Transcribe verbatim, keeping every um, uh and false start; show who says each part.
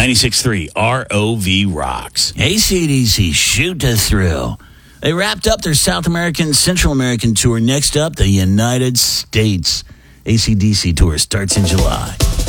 Speaker 1: ninety-six point three R O V rocks.
Speaker 2: A C D C, shoot to thrill. They wrapped up their South American, Central American tour. Next up, the United States. A C D C tour starts in July.